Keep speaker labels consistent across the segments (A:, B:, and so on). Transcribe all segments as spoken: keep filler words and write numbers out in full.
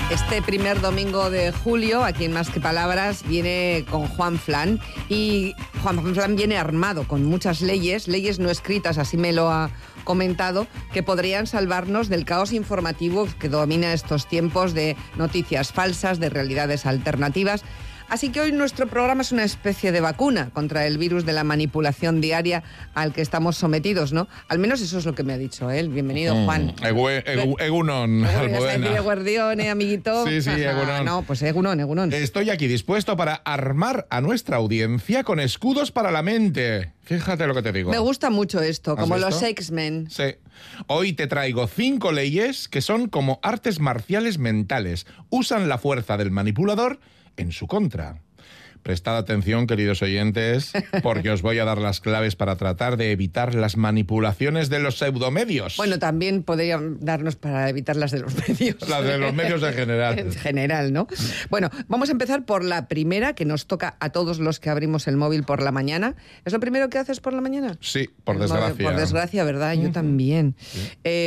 A: Este primer domingo de julio, aquí en Más que Palabras, viene con Juan Flan. Y Juan Flan viene armado con muchas leyes, leyes no escritas, así me lo ha comentado, que podrían salvarnos del caos informativo que domina estos tiempos de noticias falsas, de realidades alternativas. Así que hoy nuestro programa es una especie de vacuna contra el virus de la manipulación diaria al que estamos sometidos, ¿no? Al menos eso es lo que me ha dicho él. Bienvenido, Juan.
B: Mm, egu, egu, egunon,
A: Almudena. Eguardione, amiguito.
B: Sí, sí, egunon.
A: No, pues egunon, egunon.
B: Estoy aquí dispuesto para armar a nuestra audiencia con escudos para la mente. Fíjate lo que te digo.
A: Me gusta mucho esto, como
B: visto?
A: los X-Men.
B: Sí. Hoy te traigo cinco leyes que son como artes marciales mentales. Usan la fuerza del manipulador en su contra. Prestad atención, queridos oyentes, porque os voy a dar las claves para tratar de evitar las manipulaciones de los pseudomedios.
A: Bueno, también podrían darnos para evitar las de los medios.
B: Las de los medios en general.
A: En general, ¿no? Bueno, vamos a empezar por la primera, que nos toca a todos los que abrimos el móvil por la mañana. ¿Es lo primero que haces por la mañana?
B: Sí, por
A: El
B: desgracia.
A: móvil, por desgracia, ¿verdad? Yo
B: Uh-huh.
A: también.
B: Sí.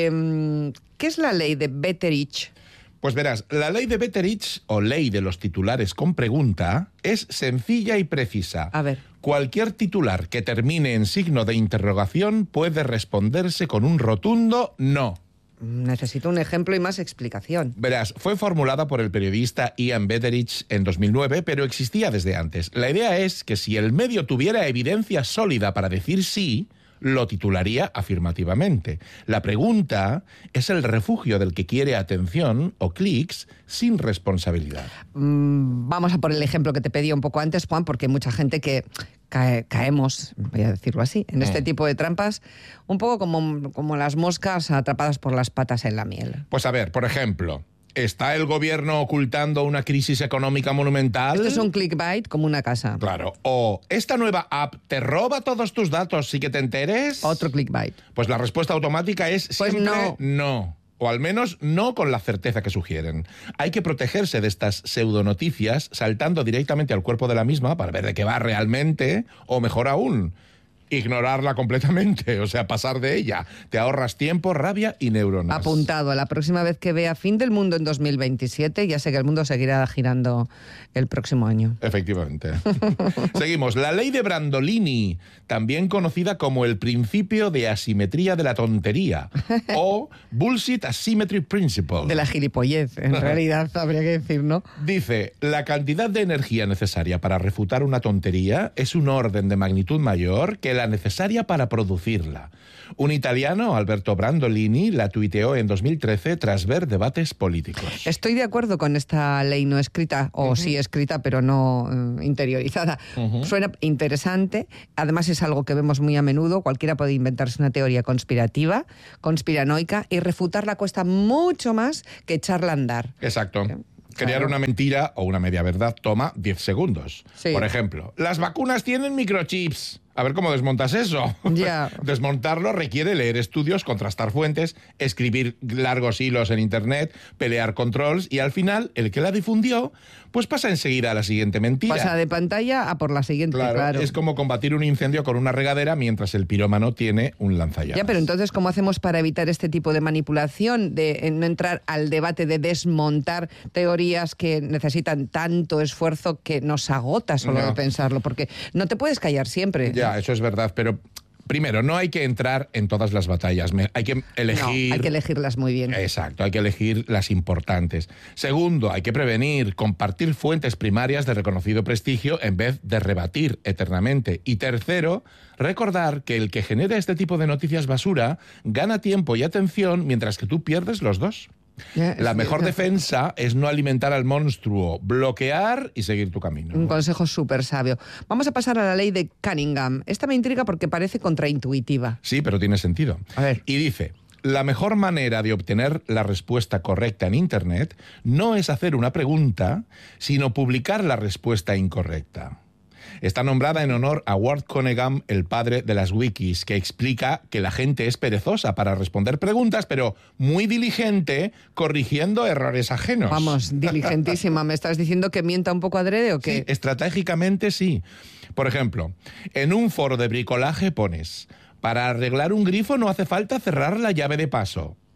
A: Eh, ¿Qué es la ley de Betteridge?
B: Pues verás, la ley de Betteridge, o ley de los titulares con pregunta, es sencilla y precisa.
A: A ver.
B: Cualquier titular que termine en signo de interrogación puede responderse con un rotundo no.
A: Necesito un ejemplo y más explicación.
B: Verás, fue formulada por el periodista Ian Betteridge en dos mil nueve, pero existía desde antes. La idea es que si el medio tuviera evidencia sólida para decir sí, lo titularía afirmativamente. La pregunta es el refugio del que quiere atención o clics sin responsabilidad.
A: Mm, vamos a por el ejemplo que te pedía un poco antes, Juan, porque hay mucha gente que cae, caemos, voy a decirlo así, en este
B: Mm.
A: tipo de trampas, un poco como, como las moscas atrapadas por las patas en la miel.
B: Pues a ver, por ejemplo, ¿está el gobierno ocultando una crisis económica monumental?
A: Esto es un clickbait como una casa.
B: Claro. O ¿esta nueva app te roba todos tus datos sin que te enteres?
A: Otro clickbait.
B: Pues la respuesta automática es
A: Pues
B: siempre
A: no.
B: no. O al menos no con la certeza que sugieren. Hay que protegerse de estas pseudonoticias saltando directamente al cuerpo de la misma para ver de qué va realmente, o mejor aún, ignorarla completamente, o sea, pasar de ella. Te ahorras tiempo, rabia y neuronas.
A: Apuntado, a la próxima vez que vea Fin del Mundo en dos mil veintisiete, ya sé que el mundo seguirá girando el próximo año.
B: Efectivamente. Seguimos. La ley de Brandolini, también conocida como el principio de asimetría de la tontería, o Bullshit Asymmetry Principle.
A: De la gilipollez, en realidad, habría que decir, ¿no?
B: Dice, la cantidad de energía necesaria para refutar una tontería es un orden de magnitud mayor que la necesaria para producirla. Un italiano, Alberto Brandolini, la tuiteó en dos mil trece tras ver debates políticos.
A: Estoy de acuerdo con esta ley no escrita, o uh-huh. sí escrita, pero no uh, interiorizada. Uh-huh. Suena interesante, además es algo que vemos muy a menudo. Cualquiera puede inventarse una teoría conspirativa, conspiranoica, y refutarla cuesta mucho más que echarla a andar.
B: Exacto. Crear una mentira o una media verdad toma diez segundos.
A: Sí.
B: Por ejemplo, las vacunas tienen microchips. A ver cómo desmontas eso.
A: Ya.
B: Desmontarlo requiere leer estudios, contrastar fuentes, escribir largos hilos en internet, pelear con trolls y al final el que la difundió pues pasa enseguida a la siguiente mentira.
A: Pasa de pantalla a por la siguiente,
B: claro.
A: claro.
B: Es como combatir un incendio con una regadera mientras el pirómano tiene un lanzallamas.
A: Ya, pero entonces, ¿cómo hacemos para evitar este tipo de manipulación, de no entrar al debate de desmontar teorías que necesitan tanto esfuerzo que nos agota solo
B: no.
A: de pensarlo? Porque no te puedes callar siempre.
B: Ya, eso es verdad, pero primero, no hay que entrar en todas las batallas, hay que elegir...
A: No, hay que elegirlas muy bien.
B: Exacto, hay que elegir las importantes. Segundo, hay que prevenir, compartir fuentes primarias de reconocido prestigio en vez de rebatir eternamente. Y tercero, recordar que el que genera este tipo de noticias basura gana tiempo y atención mientras que tú pierdes los dos.
A: Yeah,
B: La
A: sí,
B: mejor
A: yeah.
B: defensa es no alimentar al monstruo, bloquear y seguir tu camino.
A: Un consejo súper sabio. Vamos a pasar a la ley de Cunningham. Esta me intriga porque parece contraintuitiva.
B: Sí, pero tiene sentido.
A: A ver.
B: Y dice, la mejor manera de obtener la respuesta correcta en Internet no es hacer una pregunta, sino publicar la respuesta incorrecta. Está nombrada en honor a Ward Cunningham, el padre de las wikis, que explica que la gente es perezosa para responder preguntas, pero muy diligente corrigiendo errores ajenos.
A: Vamos, diligentísima. ¿Me estás diciendo que mienta un poco adrede o qué?
B: Sí, estratégicamente sí. Por ejemplo, en un foro de bricolaje pones, para arreglar un grifo no hace falta cerrar la llave de paso.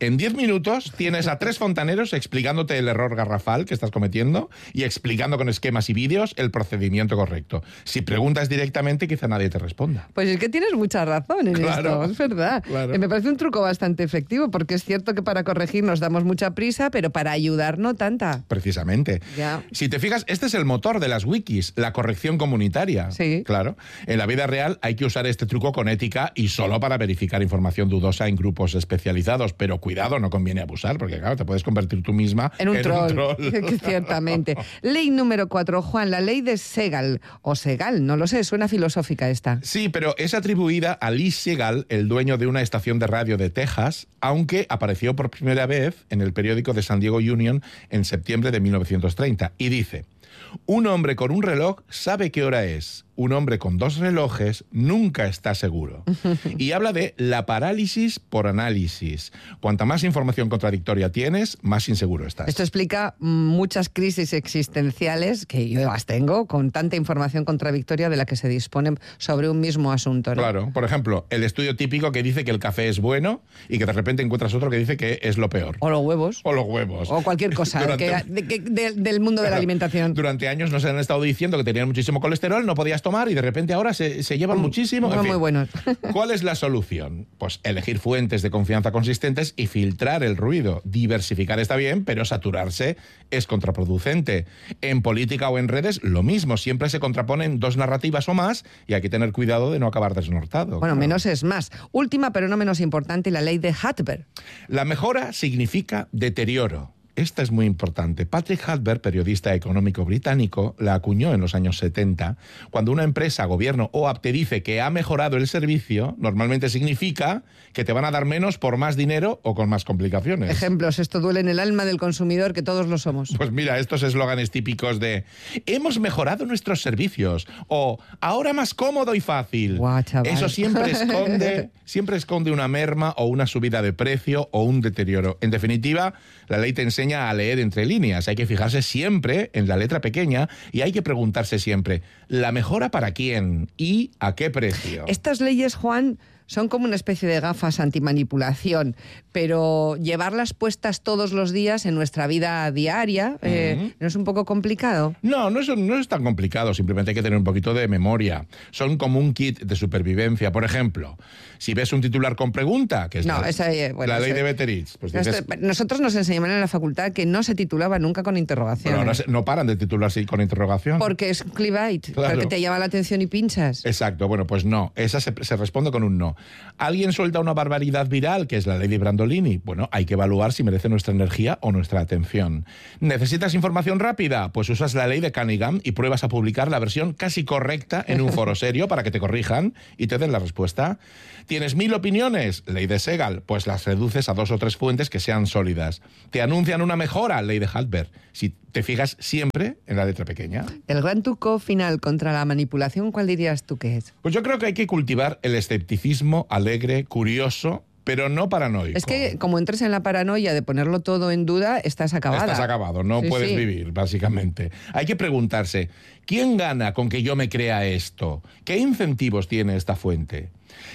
B: En diez minutos tienes a tres fontaneros explicándote el error garrafal que estás cometiendo y explicando con esquemas y vídeos el procedimiento correcto. Si preguntas directamente, quizá nadie te responda.
A: Pues es que tienes mucha razón en
B: Claro,
A: esto, es verdad.
B: claro.
A: Eh, Me parece un truco bastante efectivo, porque es cierto que para corregir nos damos mucha prisa, pero para ayudar no tanta.
B: Precisamente.
A: Ya.
B: Si te fijas, este es el motor de las wikis, la corrección comunitaria.
A: Sí.
B: Claro. En la vida real hay que usar este truco con ética y solo para verificar información dudosa en grupos especializados. Pero cuidado, no conviene abusar, porque claro, te puedes convertir tú misma
A: En un
B: en
A: troll,
B: un troll.
A: que ciertamente. Ley número cuatro, Juan, la ley de Segal, o Segal, no lo sé, suena filosófica esta.
B: Sí, pero es atribuida a Lee Segal, el dueño de una estación de radio de Texas, aunque apareció por primera vez en el periódico de San Diego Union en septiembre de mil novecientos treinta. Y dice: un hombre con un reloj sabe qué hora es. Un hombre con dos relojes nunca está seguro. Y habla de la parálisis por análisis. Cuanta más información contradictoria tienes, más inseguro estás.
A: Esto explica muchas crisis existenciales que yo las tengo con tanta información contradictoria de la que se dispone sobre un mismo asunto, ¿no?
B: Claro, por ejemplo, el estudio típico que dice que el café es bueno y que de repente encuentras otro que dice que es lo peor.
A: O los huevos.
B: O los huevos.
A: O cualquier cosa
B: Durante-
A: que- de- que- de- del mundo de la alimentación.
B: Durante años nos han estado diciendo que tenían muchísimo colesterol, no podías tomar y de repente ahora se, se llevan muchísimo.
A: Muy,
B: En fin,
A: muy buenos.
B: ¿Cuál es la solución? Pues elegir fuentes de confianza consistentes y filtrar el ruido. Diversificar está bien, pero saturarse es contraproducente. En política o en redes, lo mismo. Siempre se contraponen dos narrativas o más y hay que tener cuidado de no acabar desnortado.
A: Bueno,
B: claro.
A: menos es más. Última, pero no menos importante, la ley de Hartberg.
B: La mejora significa deterioro. Esta es muy importante. Patrick Hartberg, periodista económico británico, la acuñó en los años setenta. Cuando una empresa, gobierno o app te dice que ha mejorado el servicio, normalmente significa que te van a dar menos por más dinero o con más complicaciones.
A: Ejemplos, esto duele en el alma del consumidor, que todos lo somos.
B: Pues mira, estos eslóganes típicos de hemos mejorado nuestros servicios o ahora más cómodo y fácil.
A: Guau, chaval.
B: Eso siempre esconde, siempre esconde una merma o una subida de precio o un deterioro. En definitiva, la ley te enseña a leer entre líneas. Hay que fijarse siempre en la letra pequeña y hay que preguntarse siempre, ¿la mejora para quién y a qué precio?
A: Estas leyes, Juan, son como una especie de gafas antimanipulación, pero llevarlas puestas todos los días en nuestra vida diaria, eh,
B: Ujú.
A: ¿no es un poco complicado?
B: No, no es, no es tan complicado, simplemente hay que tener un poquito de memoria. Son como un kit de supervivencia. Por ejemplo, si ves un titular con pregunta, que es
A: No,
B: la,
A: esa, eh, bueno,
B: la ley
A: eso-
B: de Betteridge, pues dices,
A: Esto- nosotros nos enseñaban en la facultad que no se titulaba nunca con interrogación.
B: bueno, ahora se- no paran de titularse con interrogación.
A: Porque es clickbait,
B: Claro.
A: porque te llama la atención y pinchas.
B: Exacto, bueno, pues no, esa se, se responde con un no. Alguien suelta una barbaridad viral, que es la ley de Brandolini. Bueno, hay que evaluar si merece nuestra energía o nuestra atención. ¿Necesitas información rápida? Pues usas la ley de Cunningham y pruebas a publicar la versión casi correcta en un foro serio para que te corrijan y te den la respuesta. ¿Tienes mil opiniones? Ley de Segal. Pues las reduces a dos o tres fuentes que sean sólidas. ¿Te anuncian una mejora? Ley de Hartberg. Si te fijas siempre en la letra pequeña.
A: El gran truco final contra la manipulación, ¿cuál dirías tú que es?
B: Pues yo creo que hay que cultivar el escepticismo alegre, curioso, pero no paranoico.
A: Es que como entres en la paranoia de ponerlo todo en duda, estás acabada.
B: Estás acabado, no
A: Sí,
B: puedes
A: sí.
B: vivir, básicamente. Hay que preguntarse, ¿quién gana con que yo me crea esto? ¿Qué incentivos tiene esta fuente?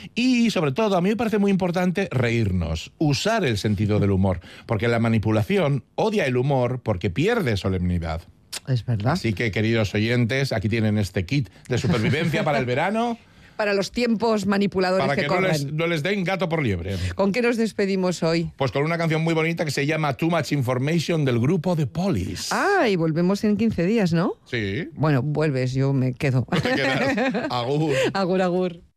B: Y, sobre todo, a mí me parece muy importante reírnos, usar el sentido del humor, porque la manipulación odia el humor porque pierde solemnidad.
A: Es verdad.
B: Así que, queridos oyentes, aquí tienen este kit de supervivencia para el verano,
A: Para los tiempos manipuladores
B: para
A: que,
B: que no
A: corren.
B: les, no les den gato por liebre.
A: ¿Con qué nos despedimos hoy?
B: Pues con una canción muy bonita que se llama Too Much Information del grupo The Police.
A: Ah, y volvemos en quince días, ¿no?
B: Sí.
A: Bueno, vuelves, yo me quedo.
B: Te quedas. Agur.
A: Agur, agur.